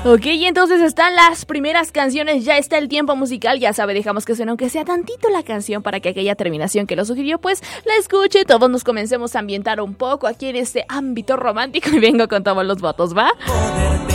Ok, y entonces están las primeras canciones, ya está el tiempo musical, ya sabe, dejamos que suene aunque sea tantito la canción para que aquella terminación que lo sugirió pues la escuche, todos nos comencemos a ambientar un poco aquí en este ámbito romántico y vengo con todos los votos, ¿va?